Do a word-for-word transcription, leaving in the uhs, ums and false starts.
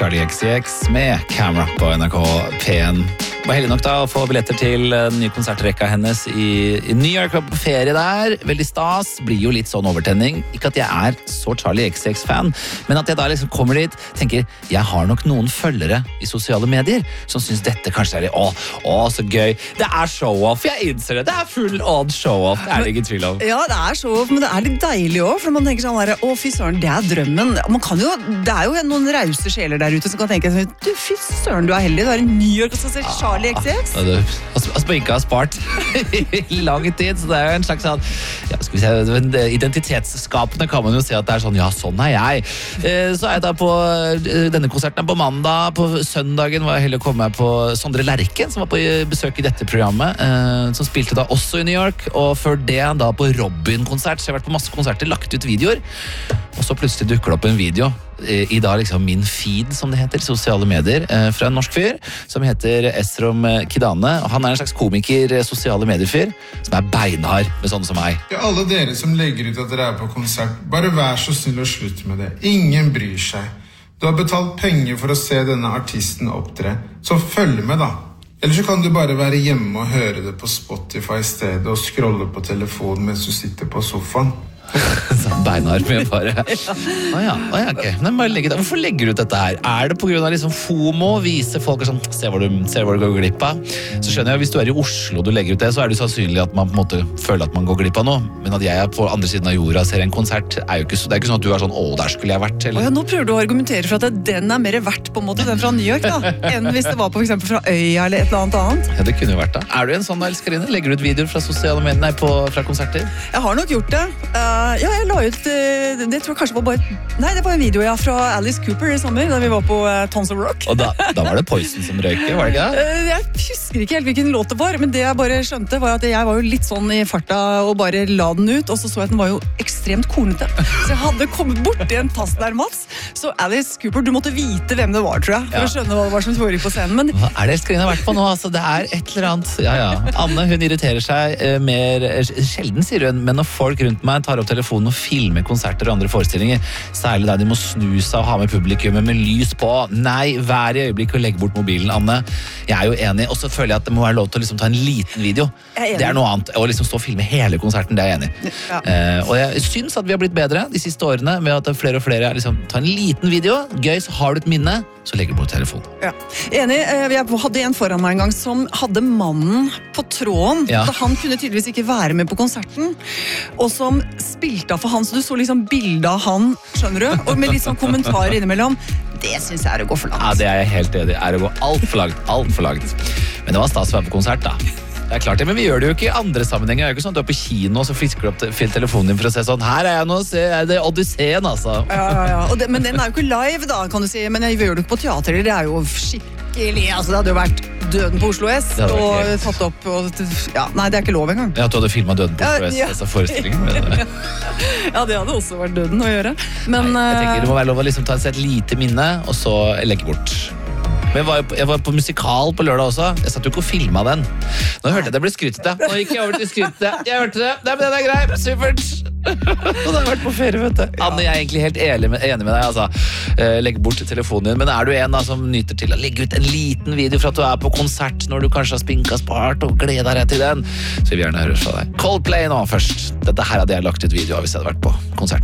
Charlie X C X med Camera på N R K P en. Var heldig nok da å få billetter til en ny konsertrekka hennes i, i New York. Var på ferie der, veldig stas, blir jo litt sånn overtenning. Ikke at jeg er så Charlie X C X-fan, men at jeg da liksom kommer dit, tenker, jeg har nok noen følgere i sosiale medier som synes dette kanskje er litt, å, å, så gøy. Det er show-off, jeg innser det. Det er full on show-off, det er det ikke tvil om. Ja, det er show-off, men det er litt deilig også, for man tenker sånn der, å, fy søren, det er drømmen. Man kan jo, det er jo noen rause sjeler der ute som kan tenke sånn, du, fy søren, du er heldig, du er i New York og så ser Charlie X C X. Ja, du, altså ikke har spart i lang tid, så det er jo en slags sånn, ja, skal vi se, identitetsskapende kan man jo si at det er sånn, ja, sånn er jeg. Så er jeg da på denne konserten på mandag, på søndagen var jeg heller å komme meg på Sondre Lerche, som var på besøk i dette programmet, som spilte da også i New York, og før det da på Robin-konsert, så jeg har vært på masse konserter, lagt ut videoer, og så plutselig dukker det opp en video i da liksom min feed, som det heter, sosiale medier, fra en norsk fyr som heter Esrom Kidane, og han er en slags komiker, sosiale medier-fyr, som er beinhard med sånne som meg. Alle dere som legger ut at dere er på konsert, bare vær så snill og slutt med det. Ingen bryr seg. Du har betalt penger for å se denne artisten opptre, så følg med da. Eller så kan du bare være hjemme og høre det på Spotify i stedet og scrolle på telefonen mens du sitter på sofaen. Sånn beinhard med bare Åja, åja, ok Men bare legge det. Hvorfor legger du ut dette her? Er det på grunn av liksom FOMO? Vise folk sånn, se hvor du, se hvor du går glipp av. Så skjønner jeg, hvis du er i Oslo og du legger ut det, så er det sannsynlig at man på en måte føler at man går glipp av noe. Men at jeg er på andre siden av jorda og ser en konsert, er jo ikke, det er ikke sånn at du er sånn, å, der skulle jeg vært. Eller? Åja, nå prøver du å argumentere for at den er mer verdt på en måte, den fra New York da, enn hvis det var på for eksempel fra Øya eller et eller annet annet. Ja, det kunne jo vært da. Er du en sånn elskerine? Legger du ut videoer fra sosiale medier, nei, på, fra konserter? Jeg har nok gjort det. Uh, ja, jeg la ut, uh, det tror jeg kanskje var bare, nei, det var en video ja, fra Alice Cooper i sommer, da vi var på uh, Tons of Rock. Og da, da var det Poison som røyker, var det ikke det? Uh, jeg husker ikke helt hvilken låt det var, men det jeg bare skjønte var at jeg var jo litt sånn i farta og bare la den ut, og så så jeg at den var jo ekstremt kornete. Så jeg hadde kommet bort i en tass der, Mats. Så Alice Cooper, du måtte vite hvem det var, tror jeg, for ja. Å skjønne hva det var som foregikk på scenen. Men... Hva er det elskerine har vært på nå? Altså, det er et eller annet. Ja, ja. Anne, hun irriterer seg uh, mer, uh, sjelden sier hun, men når folk rundt meg tar opp telefonen og filmer konserter og andre forestillinger, særlig der de må snu seg og ha med publikummet med lys på. Nei, vær i øyeblikk og legg bort mobilen, Anne. Jeg er jo enig, og så føler jeg at det må være lov til å liksom ta en liten video. Er det er noe annet, å liksom stå og filme hele konserten, det er jeg enig i. Ja. Uh, og jeg synes at vi har blitt bedre de siste årene med at flere og flere liksom, tar en liten video, gøy, så har du et minne, så legger du bort telefonen. Ja. Enig, jeg hadde en foran meg en gang som hadde mannen på tråden, ja. Da han kunne tydeligvis ikke være med på konserten, og som spilte av for han, så du så liksom bildet av han, skjønner du? Og med litt sånn kommentarer innimellom. Det synes jeg er å gå for langt. Ja, det er jeg helt enig. Er å gå alt for langt, alt for langt. Men det var stas å være på konsert, da. Det er klart det, men vi gjør det jo ikke i andre sammenhenger. Det er jo ikke sånn at du er på kino, og så frisker du opp til telefonen din for å se sånn, her er jeg nå, se, er det Odysseen, altså. Ja, ja, ja. Og det, men den er jo ikke live, da, kan du si. Men jeg gjør det ikke på teater, det er jo skikkelig, altså det hadde jo vært Døden på Oslo S, og helt... tatt opp, og, ja, nei, det er ikke lov engang. Ja, du hadde filmet Døden på Oslo S, ja, ja. Disse forestillingene. Men... ja, det hadde også vært døden å gjøre. Men, nei, jeg tenker det må være lov å liksom ta et lite minne, og så legge bort. Men jeg var, på, jeg var på musikal på lørdag også. Jeg satt jo ikke og filmet den. Nå hørte jeg det ble skrytete. Nå gikk jeg over til skrytete. Jeg hørte det. Nei, men den er grei. Supert. Og da har jeg vært på ferie, vet du. Ja. Anne, jeg er egentlig helt enig med, enig med deg. Altså. Uh, legg bort telefonen din. Men er du en da, som nyter til å legge ut en liten video for at du er på konsert når du kanskje har spinka spart og gleder deg til den, så vil vi gjerne høre fra deg. Coldplay nå først. Dette her hadde jeg lagt ut video av hvis jeg hadde vært på konsert.